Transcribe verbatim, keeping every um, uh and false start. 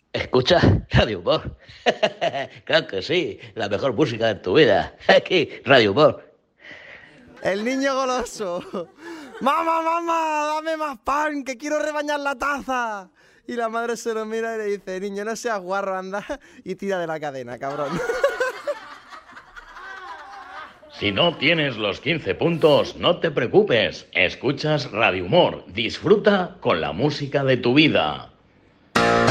Escucha Radio Humor. Claro que sí, la mejor música de tu vida. Aquí, Radio Humor. El niño goloso. ¡Mamá, mamá! ¡Dame más pan, que quiero rebañar la taza! Y la madre se lo mira y le dice, niño, no seas guarro, anda y tira de la cadena, cabrón. Si no tienes los quince puntos, no te preocupes. Escuchas Radio Humor. Disfruta con la música de tu vida.